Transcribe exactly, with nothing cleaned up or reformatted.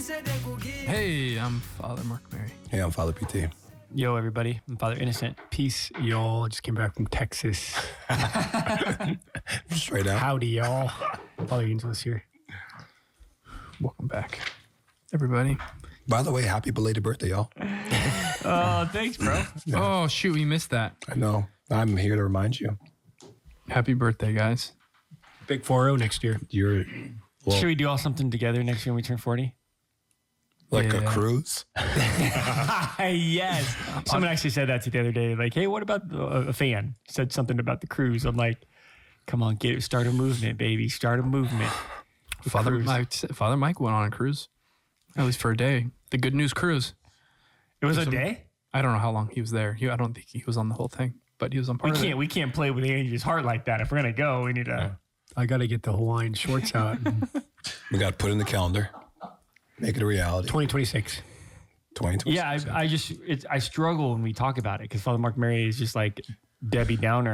Hey, I'm Father Mark Mary. Hey, I'm Father P T. Yo, everybody. I'm Father Innocent. Peace, y'all. Just came back from Texas. Straight out. Howdy, y'all. Father Angelus here. Welcome back, everybody. By the way, happy belated birthday, y'all. Oh, thanks, bro. Yeah. Oh, shoot, we missed that. I know. I'm here to remind you. Happy birthday, guys. Big four oh next year. You're well, Should we do all something together next year when we turn forty? like Yeah. a cruise. Yes. Someone actually said that to the other day. Like, hey, what about the, a fan said something about the cruise? I'm like, come on, get it. Start a movement, baby. Start a movement. Father cruise. Mike, Father Mike went on a cruise, at least for a day. The Good News Cruise. It was a Some- day? I don't know how long he was there. He, I don't think he was on the whole thing, but he was on part We of can't it. we can't play with Andrew's heart like that. If we're gonna go, we need to I got to get the Hawaiian shorts out. We got to put it in the calendar. Make it a reality. twenty twenty-six. twenty twenty. Yeah, I, I just it's I struggle when we talk about it because Father Mark Mary is just like Debbie Downer.